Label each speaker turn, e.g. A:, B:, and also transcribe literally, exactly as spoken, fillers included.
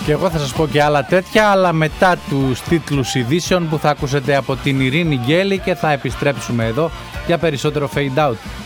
A: Και εγώ θα σας πω και άλλα τέτοια, αλλά μετά τους τίτλους ειδήσεων που θα ακούσετε από την Ειρήνη Γκέλη και θα επιστρέψουμε εδώ για περισσότερο Fade Out.